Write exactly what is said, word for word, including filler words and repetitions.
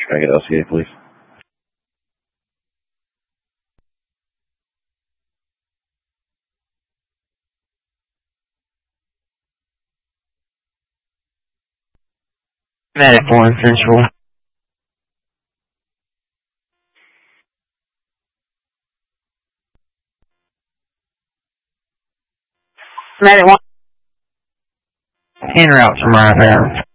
Can I get L C A, please? Medic one Central. Medic one. En route from right there.